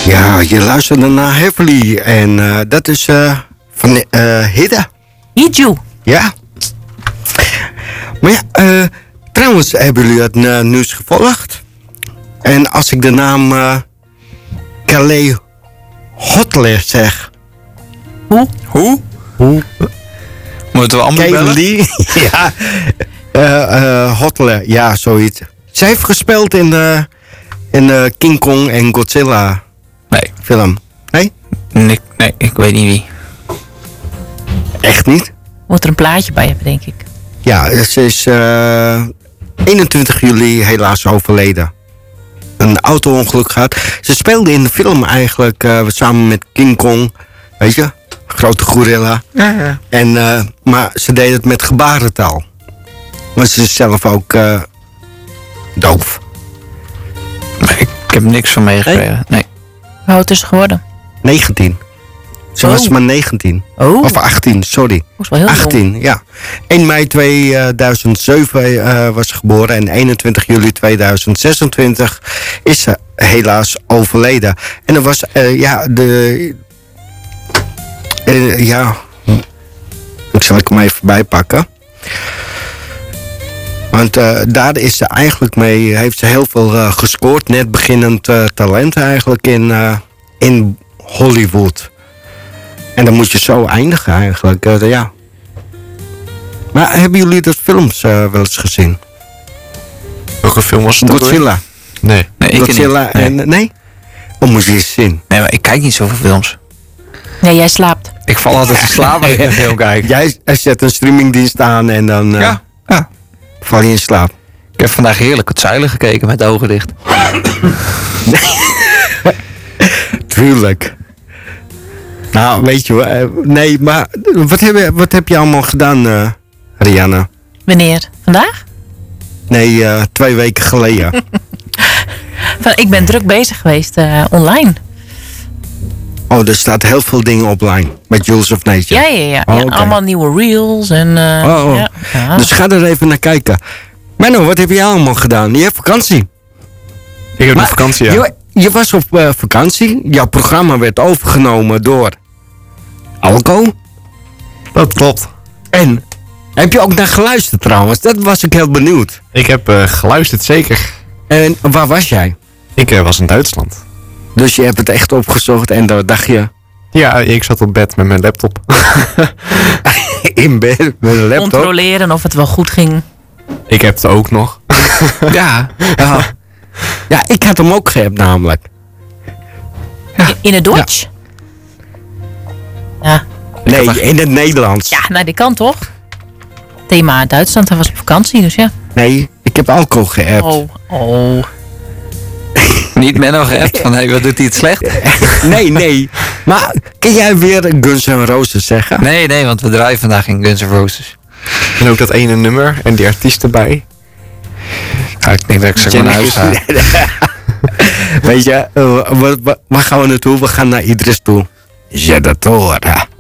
Ja, je luisterde naar Heavily en dat is van Hidde. Hidju. Ja. Maar ja, trouwens, hebben jullie het nieuws gevolgd? En als ik de naam Calais Hotler zeg. Hoe? Moeten we allemaal bellen? Lee? Ja. Hotler, ja, zoiets. Zij heeft gespeeld in King Kong en Godzilla film. Nee? Nee, ik weet niet wie. Echt niet? Moet er een plaatje bij hebben, denk ik. Ja, ze is 21 juli helaas overleden. Een auto-ongeluk gehad. Ze speelde in de film eigenlijk samen met King Kong. Weet je? Grote gorilla. Ja. En, maar ze deed het met gebarentaal. Maar ze is zelf ook doof. Ik heb niks van meegekregen. Nee. Hoe oud is ze geworden? 19. Ze was maar 19. Oh. Of 18, sorry. Was wel heel 18, ja. 1 mei 2007 was ze geboren en 21 juli 2026 is ze helaas overleden. En er was, ik zal hem even bijpakken. Want daar is ze eigenlijk mee, heeft ze heel veel gescoord. Net beginnend talent eigenlijk in Hollywood. En dan moet je zo eindigen eigenlijk, ja. Maar hebben jullie dat films wel eens gezien? Welke film was het? Godzilla. Nee. Ik Godzilla niet. en... Nee? Of moet je eens zien? Nee, maar ik kijk niet zoveel films. Nee, jij slaapt. Ik val altijd in slaap als ik een film kijk. Jij zet een streamingdienst aan en dan Ja. val je in slaap. Ik heb vandaag heerlijk het Zuilen gekeken met de ogen dicht. Tuurlijk. Nou, weet je wel. Nee, maar wat heb je allemaal gedaan, Rihanna? Wanneer? Vandaag? Nee, 2 weken geleden. Ik ben druk bezig geweest online. Oh, er staat heel veel dingen online. Met Jules of Nature. Ja. Oh, Ja, oké. allemaal nieuwe reels en... Oh. Ja. Dus ga er even naar kijken. Menno, wat heb je allemaal gedaan? Je hebt vakantie. Ik heb Maar nog vakantie, ja. Je was op vakantie. Jouw programma werd overgenomen door Alco. Dat klopt. En heb je ook naar geluisterd trouwens? Dat was ik heel benieuwd. Ik heb geluisterd, zeker. En waar was jij? Ik was in Duitsland. Dus je hebt het echt opgezocht en dan dacht je... Ja, ik zat op bed met mijn laptop. in bed met een laptop. Controleren of het wel goed ging. Ik heb het ook nog. Ja. Ja, ik had hem ook gehabt namelijk. In het Duits? Ja. Nee, in het Nederlands. Ja, nou die kan toch? Thema Duitsland, hij was op vakantie, dus ja. Nee, ik heb Alco geappt. Oh. Niet Menno geappt van, hey, wat doet hij het slecht? Nee. Maar kun jij weer Guns N' Roses zeggen? Nee, want we draaien vandaag in Guns N' Roses. En ook dat ene nummer en die artiest erbij. Ja, ik denk dat ik ze gewoon naar huis ga. Weet je, waar gaan we naartoe? We gaan naar Idris toe. Jeddatora.